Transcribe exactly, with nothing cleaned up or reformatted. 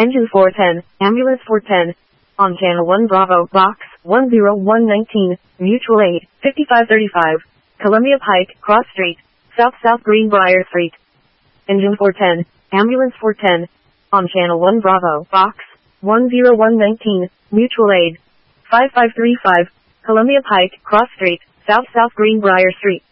Engine four ten, Ambulance four ten. On Channel one Bravo, Box one zero one nineteen, Mutual Aid, fifty-five thirty-five, Columbia Pike, Cross Street, South South Greenbrier Street. Engine four ten, Ambulance four ten. On Channel one Bravo, Box one zero one nineteen, Mutual Aid, five five three five, Columbia Pike, Cross Street, South South Greenbrier Street.